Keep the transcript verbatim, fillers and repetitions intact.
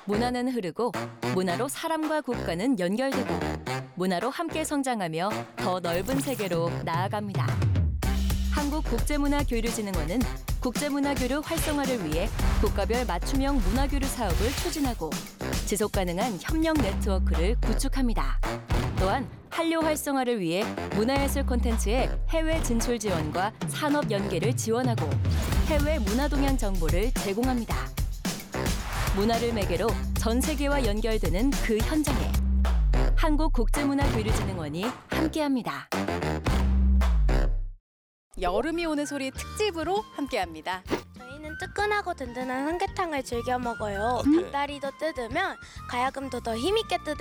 문화는 흐르고 문화로 사람과 국가는 연결되고 문화로 함께 성장하며 더 넓은 세계로 나아갑니다. 한국국제문화교류진흥원은 국제문화교류 활성화를 위해 국가별 맞춤형 문화교류 사업을 추진하고 지속가능한 협력 네트워크를 구축합니다. 또한 한류 활성화를 위해 문화예술 콘텐츠의 해외 진출 지원과 산업 연계를 지원하고 해외 문화 동향 정보를 제공합니다. 문화를 매개로 전 세계와 연결되는 그 현장에 한국국제문화교류진흥원이 함께합니다. 여름이 오는 소리 특집으로 함께합니다. 저희는 뜨끈하고 든든한 삼계탕을 즐겨 먹어요. 어때? 닭다리도 뜯으면 가야금도 더 힘있게 뜯을